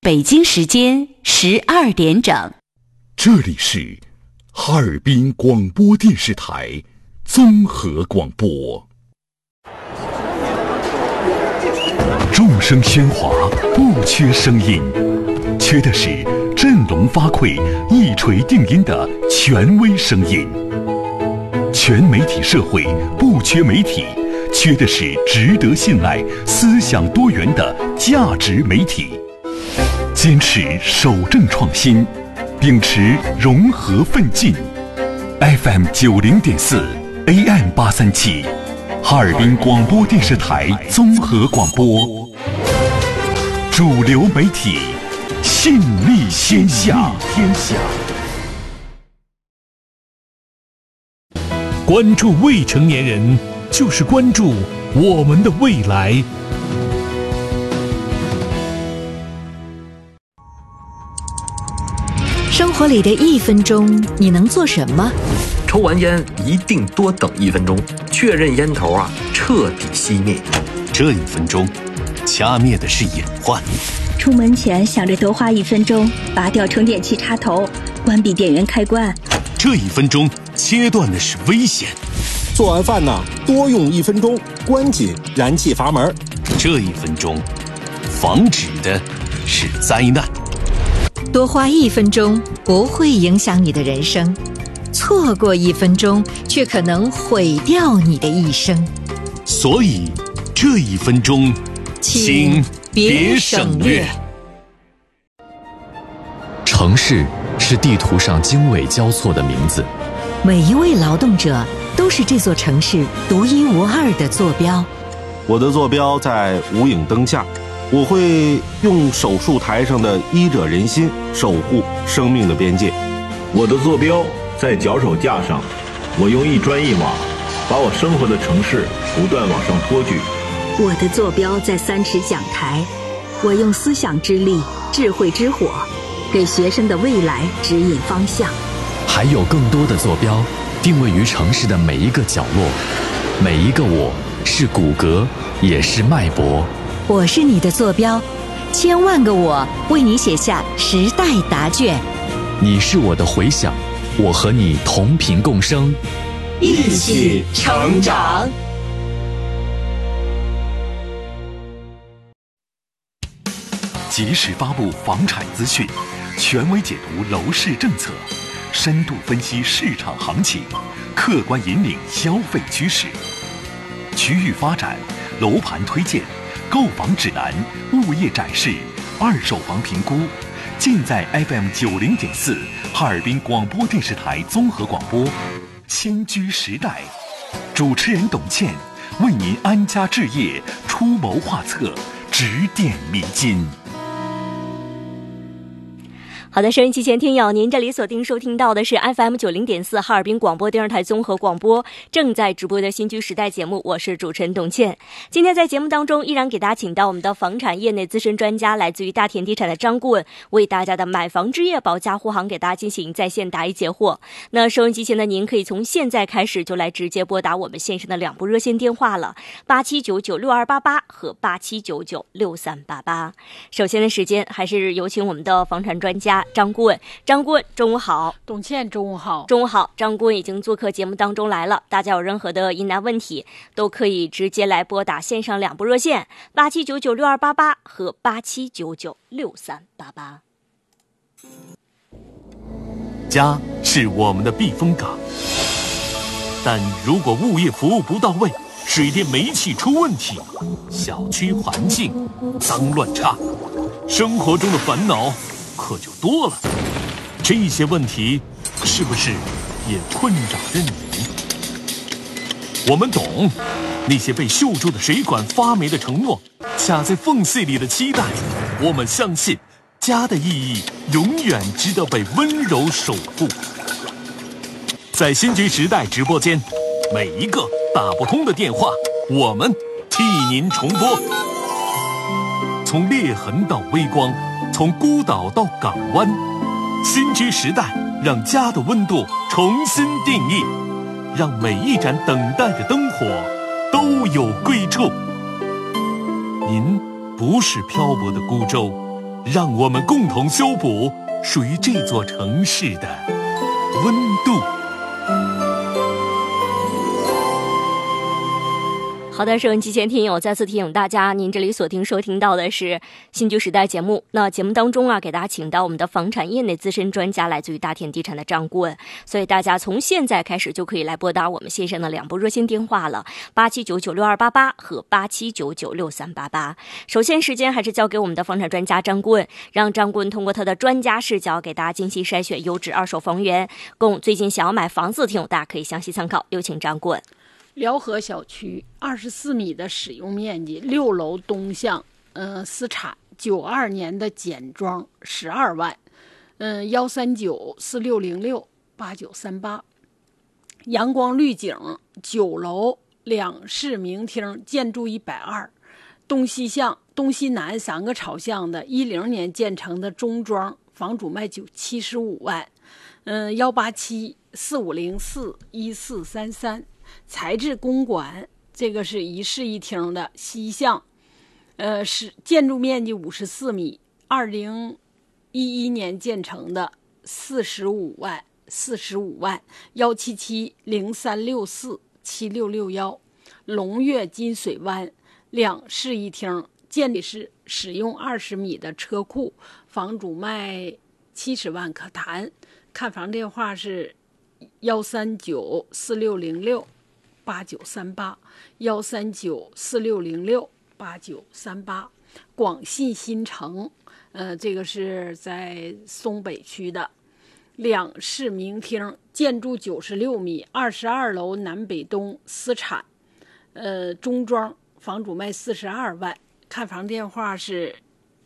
北京时间12点整。 这里是哈尔滨广播电视台综合广播。众声喧哗，不缺声音，缺的是振聋发聩、一锤定音的权威声音。全媒体社会不缺媒体，缺的是值得信赖、思想多元的价值媒体。坚持守正创新，秉持融合奋进。FM 90.4 AM 837，哈尔滨广播电视台综合广播，主流媒体，信力天下。 关注未成年人，就是关注我们的未来。 生活里的1分钟，你能做什么？ 抽完烟一定多等1分钟，确认烟头彻底熄灭。 这1分钟，掐灭的是隐患。 出门前想着多花1分钟，拔掉充电器插头，关闭电源开关。 这1分钟，切断的是危险。 做完饭多用1分钟，关紧燃气阀门。 这1分钟，防止的是灾难。 多花1分钟不会影响你的人生，错过1分钟却可能毁掉你的一生。 所以这1分钟，请别省略。城市是地图上经纬交错的名字， 每一位劳动者都是这座城市独一无二的坐标。 我的坐标在无影灯下，我会用手术台上的医者仁心守护生命的边界。 我的坐标在脚手架上，我用一砖一瓦把我生活的城市不断往上托举。 我的坐标在3尺讲台，我用思想之力、智慧之火给学生的未来指引方向。 还有更多的坐标定位于城市的每一个角落，每一个我是骨骼，也是脉搏。 我是你的坐标，千万个我为你写下时代答卷。 你是我的回响，我和你同频共生， 一起成长。 及时发布房产资讯，权威解读楼市政策，深度分析市场行情，客观引领消费趋势。区域发展、楼盘推荐、购房指南、物业展示、二手房评估，尽在 FM 90.4哈尔滨广播电视台综合广播。先居时代，主持人董倩为您安家置业出谋划策，指点迷津。 好的，收音机前听友，您这里锁定收听到的是 FM 90.4哈尔滨广播电视台综合广播正在直播的新居时代节目，我是主持人董倩。今天在节目当中依然给大家请到我们的房产业内资深专家，来自于大田地产的张顾问，为大家的买房置业保驾护航给大家进行在线答疑解惑。那收音机前的您可以从现在开始就来直接拨打我们线上的2部热线电话了，87996288和87996388。首先的时间还是有请我们的房产专家张顾问。张顾问中午好。 董倩中午好。 中午好。张顾问已经做客节目当中来了，大家有任何的疑难问题都可以直接来拨打线上2部热线87996288和87996388。 家是我们的避风港，但如果物业服务不到位，水电煤气出问题，小区环境脏乱差，生活中的烦恼可就多了。这些问题是不是也困扰着你？我们懂那些被锈住的水管、发霉的承诺、卡在缝隙里的期待。我们相信家的意义永远值得被温柔守护。在新居时代直播间，每一个打不通的电话，我们替您重拨。从裂痕到微光，从孤岛到港湾，新居时代让家的温度重新定义，让每一盏等待的灯火都有归处。您不是漂泊的孤舟， 让我们共同修补属于这座城市的温度。 好的，收音机前听友再次提醒大家，您这里所收听到的是新居时代节目。那节目当中给大家请到我们的房产业内资深专家，来自于大田地产的张顾问。所以大家从现在开始就可以来拨打我们线上的2部热线电话了，87996288和87996388。首先时间还是交给我们的房产专家张顾问，让张顾问通过他的专家视角给大家精细筛选优质二手房源，供最近想要买房子的听友大家可以详细参考。有请张顾问。 辽河小区24米的使用面积，6楼东向，私产，92年的简装，12万，13946068938，阳光绿景，9楼2室明厅，建筑120，东西向、东西南3个朝向的，10年建成的中装，房主卖75万，18745041433。材质公馆，这个是1室1厅的西向，是建筑面积54米，2011年建成的，45万，17703647661，龙跃金水湾2室1厅，建立是使用20米的车库，房主卖70万可谈，看房电话是13946068938，13946068938。广信新城，这个是在松北区的，2室明厅，建筑96米，22楼南北东，私产，中装，房主卖42万，看房电话是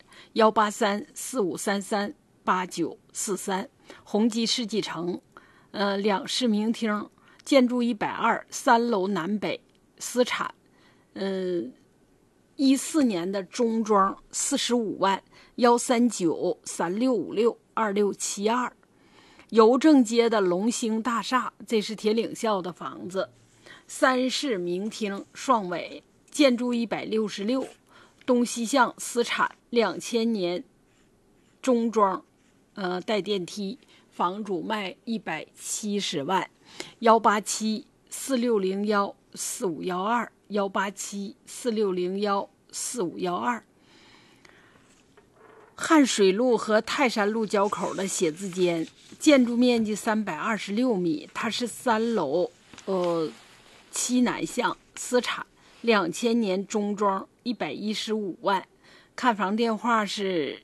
18345338943。宏基世纪城，2室明厅，建筑120，3楼南北，私产，14年的中装，45万，13936562672。邮政街的龙兴大厦，这是铁岭校的房子，3室明厅，双尾，建筑166，东西向，私产，2000年中装，带电梯，房主卖170万，18746014512，18746014512。汉水路和泰山路交口的写字间，建筑面积326米，它是3楼，西南向，私产，2000年中装，115万，看房电话是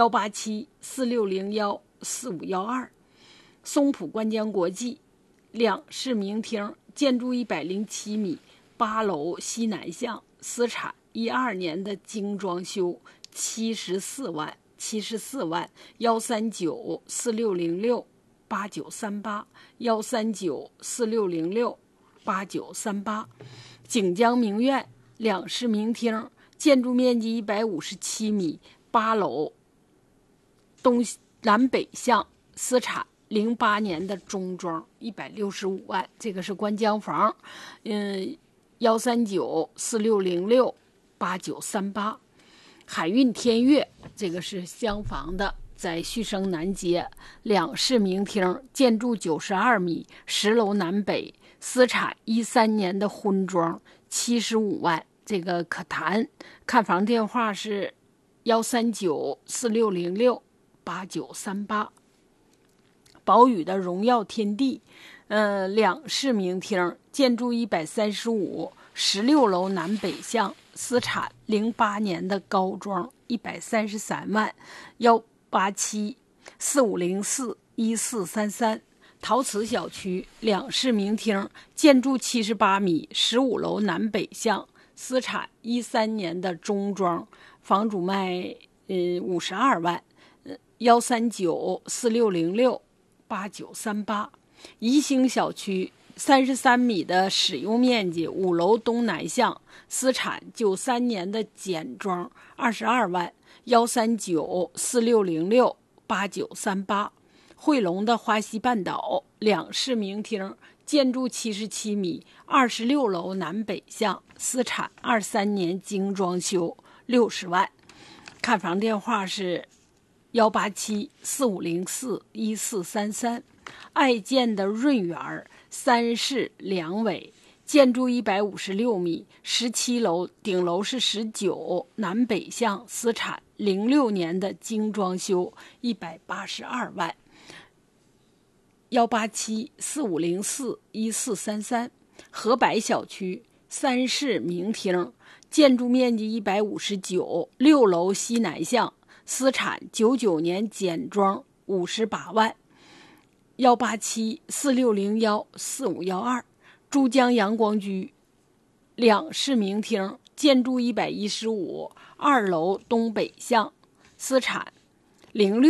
18746014512。松浦观江国际，2室明厅，建筑107米，8楼西南向，私产，12年的精装修，74万，13946068938，13946068938。锦江名苑，2室明厅，建筑面积157米，8楼东南北向，私产，08年的中装，165万，这个是观江房，13946068938。海运天悦，这个是厢房的，在旭升南街，2室明厅，建筑92米，10楼南北，私产，13年的婚装，75万，这个可谈，看房电话是13946068938。宝宇的荣耀天地，2室明厅，建筑135， 16楼南北向，私产，08年的高装，133万，18745041433。陶瓷小区2室明厅，建筑78米，15楼南北向，私产，13年的中装，房主卖52万，13946068938。宜兴小区33米的使用面积，5楼东南向，私产，93年的简装，22万，13946068938。汇龙的花溪半岛2室明厅，建筑77米，26楼南北向，私产，23年精装修，60万。看房电话是 187-4504-1433。爱建的润园3室2卫，建筑156米，17楼，顶楼是19，南北向，私产，06年的精装修，182万。187-4504-1433。河柏小区3室明厅，建筑面积159，6楼西南向，私产，99年简装，58万。187-4601-4512。珠江阳光居2室明厅，建筑115，2楼东北向，私产，06